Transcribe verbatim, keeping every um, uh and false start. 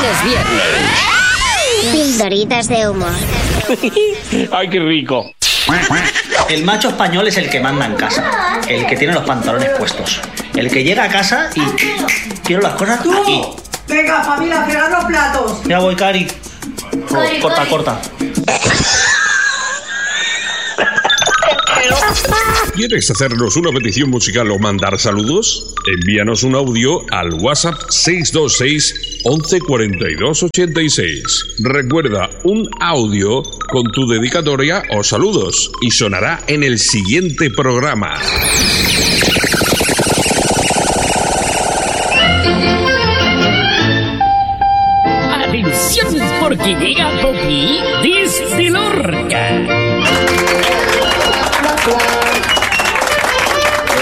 es viernes. Pildoritas de humor. ¡Ay, qué rico! El macho español es el que manda en casa, el que tiene los pantalones puestos, el que llega a casa y quiero las cosas aquí. Venga, familia, fregar los platos. Ya voy, Cari. Oh, corta, corta. ¿Quieres hacernos una petición musical o mandar saludos? Envíanos un audio al WhatsApp seis dos seis, once cuarenta y dos ochenta y seis. Recuerda, un audio con tu dedicatoria o saludos y sonará en el siguiente programa. ¡Atención! Porque llega